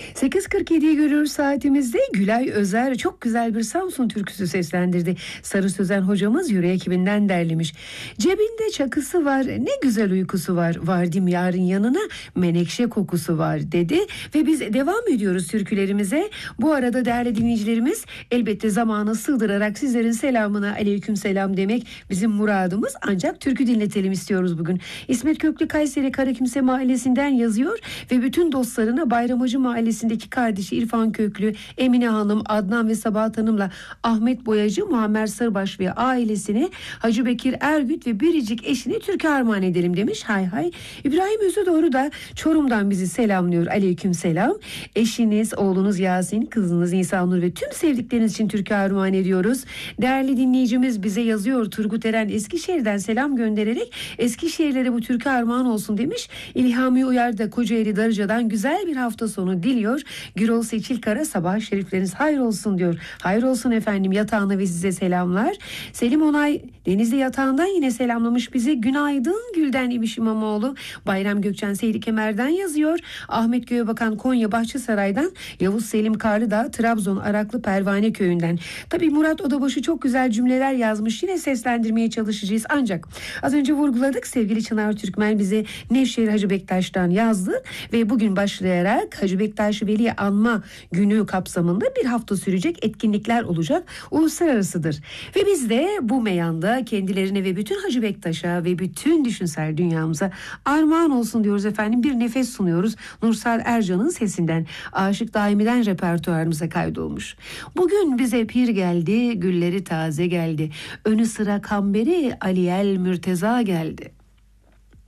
8.47'yi görüyoruz saatimizde. Gülay Özer çok güzel bir Samsun türküsü seslendirdi. Sarı Sözen hocamız Yüreği ekibinden derlemiş. Cebinde çakısı var, ne güzel uykusu var. Vardim yarın yanına, menekşe kokusu var dedi. Ve biz devam ediyoruz türkülerimize. Bu arada değerli dinleyicilerimiz, elbette zamanı sığdırarak sizlerin selamına aleyküm selam demek bizim muradımız. Ancak türkü dinletelim istiyoruz bugün. İsmet Köklü Kayseri Karakimse Mahallesi'nden yazıyor ve bütün dostlarına Bayramacı Mahallesi'ndeki kardeşi İrfan Köklü, Emine Hanım, Adnan ve Sabahat Hanım'la Ahmet Boyacı, Muammer Sarıbaş ve ailesine, Hacı Bekir Ergüt ve biricik eşine türkü armağan edelim demiş. Hay hay. İbrahim Özüdoğru da Çorum'dan bizi selamlıyor. Aleyküm selam. Eşiniz, oğlunuz Yasin, kızınız Nisanur ve tüm sevdikleriniz için türkü armağan ediyoruz. Değerli dinleyicimiz bize yazıyor. Turgut Eren Eskişehir'den selam göndererek Eskişehirlere bu türkü armağan olsun demiş. İlhami Uyar da Kocaeli Darıca'dan güzel bir hafta sonu diliyor. Gürol Seçilkara, sabah şerifleriniz hayır olsun diyor. Hayır olsun efendim, yatağına ve size selamlar. Selim Onay Denizli yatağından yine selamlamış bizi. Günaydın Gülden İbiş İmamoğlu. Bayram Gökçen Seyri Kemer'den yazıyor. Ahmet Göğebakan Konya Bahçesaray'dan, Yavuz Selim Karlıdağ Trabzon Araklı Pervane Köyü'nden. Tabii Murat Odabaşı çok güzel cümleler yazmış. Yine seslendirmeye çalışacağız. Ancak az önce vurguladık, sevgili Çınar Türkmen bize Nevşehir Hacı Bektaş'tan yazdı ve bugün başlayarak Hacı Bektaş Veli Anma Günü kapsamında bir hafta sürecek etkinlikler olacak. Uluslararasıdır. Ve biz de bu meyanda kendilerine ve bütün Hacı Bektaş'a ve bütün düşünsel dünyamıza armağan olsun diyoruz efendim. Bir nefes sunuyoruz. Nursal Ercan'ın sesinden, Aşık Daimi'den repertuarımıza kaydolmuş. Bugün bize pir geldi, gülleri taze geldi. Önü sıra kamberi Aliyel Mürteza geldi.